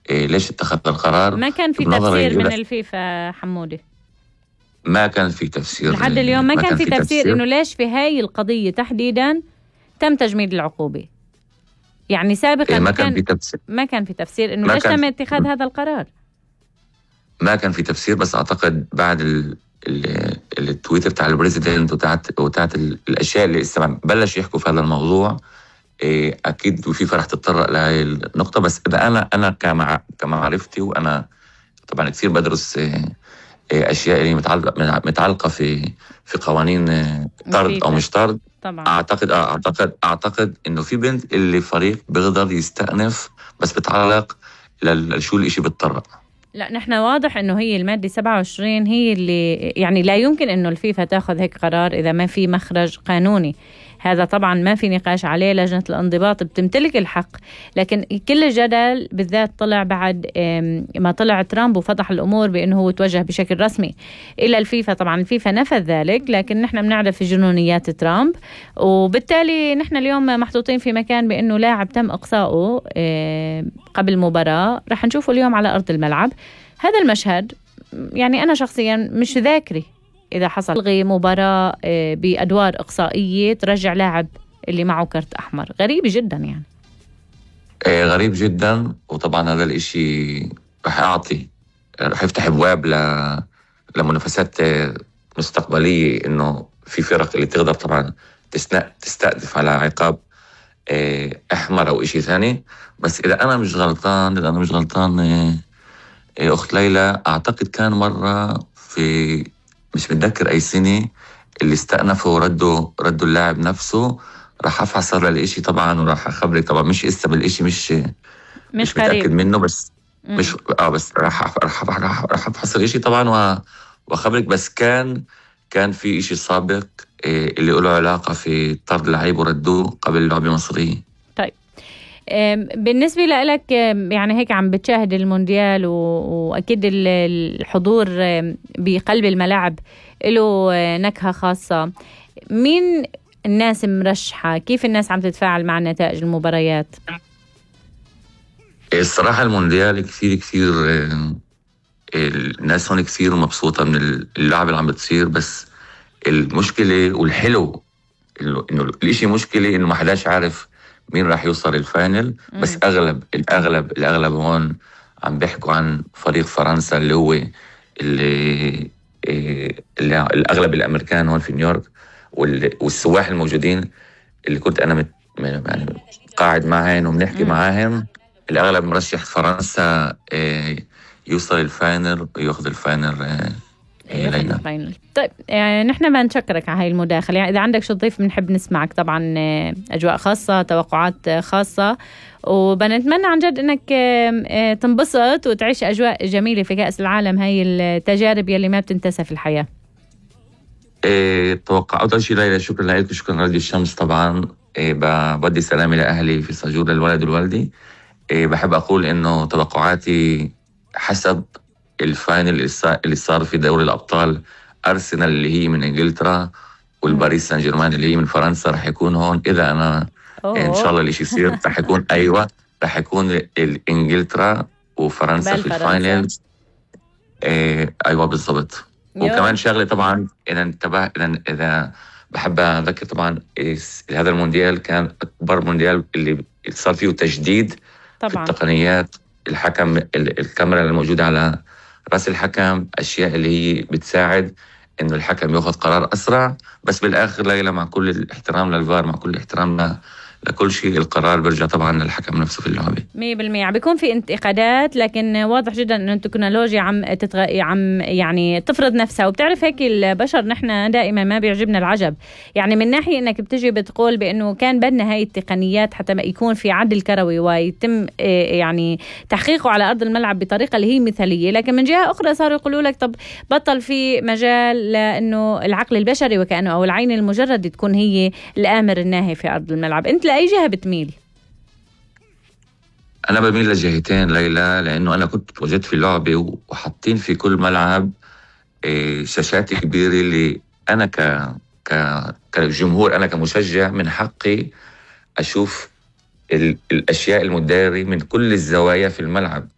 ليش اتخذ القرار. ما كان في تفسير من الفيفا حمودي، ما كان في تفسير لحد اليوم. ما كان في تفسير إنه ليش في هاي القضية تحديدا تم تجميد العقوبة. يعني سابقا ما كان في تفسير إنه ليش تم اتخاذ هذا القرار. ما كان في تفسير، بس أعتقد بعد التويتر بتاع البريزيدنت وتاعت الأشياء اللي بلش يحكوا في هذا الموضوع، أكيد الفيفا رح تتطرق لهي النقطة. بس إذا أنا كمعرفتي، وأنا طبعا كثير بدرس أشياء اللي متعلقة في قوانين طرد أو مش طرد طبعا. أعتقد إنه في بنت اللي فريق بيقدر يستأنف، بس بتعلق لشو الإشي بتطرق. لا، نحن واضح إنه هي المادة 27 هي اللي يعني لا يمكن إنه الفيفا تأخذ هيك قرار إذا ما في مخرج قانوني. هذا طبعا ما في نقاش عليه، لجنة الانضباط بتمتلك الحق. لكن كل الجدل بالذات طلع بعد ما طلع ترامب وفضح الأمور بأنه هو توجه بشكل رسمي إلى الفيفا. طبعا الفيفا نفذ ذلك، لكن نحن بنعرف جنونيات ترامب، وبالتالي نحن اليوم محطوطين في مكان بأنه لاعب تم إقصاؤه قبل مباراة رح نشوفه اليوم على أرض الملعب. هذا المشهد يعني أنا شخصيا مش ذاكري إذا حصل لغي مباراة بأدوار إقصائية ترجع لاعب اللي معه كرت أحمر. غريب جدا يعني. غريب جدا. وطبعا هذا الإشي رح يفتح أبواب لمنافسات مستقبلية، إنه في فرق اللي تقدر طبعا تستأدف على عقاب أحمر أو إشي ثاني. بس إذا أنا مش غلطان أخت ليلى، أعتقد كان مرة في مش متذكر أي سنة اللي استأنفوا وردوا اللاعب نفسه. راح أفحص هذا الإشي طبعا، وراح أخبرك طبعا. مش اسم الإشي مش متأكد منه، بس مش بس راح أفحص الإشي طبعا وأخبرك. بس كان في إشي سابق اللي له علاقة في طرد لعيب وردوه قبل لعبة مصرية. طيب بالنسبة لك يعني هيك عم بتشاهد المونديال وأكيد الحضور بقلب الملاعب له نكهة خاصة. مين الناس مرشحة؟ كيف الناس عم تتفاعل مع نتائج المباريات؟ الصراحة المونديال كثير الناس هون كثير مبسوطة من اللعب اللي عم بتصير. بس المشكلة والحلو إنه الإشي مشكلة إنه ما حداش عارف مين راح يوصل الفاينل. بس الأغلب هون عم بيحكوا عن فريق فرنسا اللي هو اللي الأغلب الأمريكان هون في نيويورك، والسواح الموجودين اللي كنت أنا يعني قاعد معهم وبنحكي معهم. الأغلب مرشح فرنسا يوصل الفاينل ويأخذ الفاينل. طيب يعني نحن ما نشكرك على هاي المداخلة. يعني إذا عندك شو تضيف بنحب نسمعك. طبعا أجواء خاصة، توقعات خاصة، وبنتمنى عن جد إنك تنبسط وتعيش أجواء جميلة في كأس العالم. هاي التجارب يلي ما بتنتسى في الحياة. توقعات أول شيء ليلى، شكرا لك وشكرا راديو الشمس. طبعا بدي سلامي لأهلي في سجور للولد والوالدي. بحب أقول إنه توقعاتي حسب الفاينل اللي صار في دوري الأبطال، أرسنال اللي هي من إنجلترا والباريس سان جيرمان اللي هي من فرنسا رح يكون هون. إذا أنا إن شاء الله اللي يصير رح يكون إنجلترا وفرنسا في الفاينل. أيوة بالضبط. وكمان شغلة طبعا إذا بحب أذكر طبعا هذا المونديال كان أكبر مونديال اللي صار فيه تجديد طبعاً. في التقنيات، الحكم، الكاميرا الموجودة على رأس الحكم، أشياء اللي هي بتساعد إنه الحكم يأخذ قرار أسرع. بس بالآخر ليلى، مع كل الاحترام للفار، مع كل الاحترام لكل شيء، القرار بيرجع طبعا للحكم نفسه في اللعبة 100%. بيكون في انتقادات، لكن واضح جدا انه التكنولوجيا عم يعني تفرض نفسها. وبتعرف هيك البشر نحن دائما ما بيعجبنا العجب. يعني من ناحية انك بتجي بتقول بانه كان بدنا هاي التقنيات حتى ما يكون في عدل كروي ويتم يعني تحقيقه على ارض الملعب بطريقة اللي هي مثالية، لكن من جهة اخرى صاروا يقولوا لك طب بطل في مجال لانه العقل البشري وكأنه او العين المجرد تكون هي الامر الناهي في ارض الملعب. انت لأي جهة بتميل؟ أنا بميل لجهتين ليلى، لأنه أنا كنت وجدت في اللعبة وحاطين في كل ملعب شاشات كبيرة اللي أنا كجمهور، أنا كمشجع من حقي أشوف الأشياء المدارة من كل الزوايا في الملعب.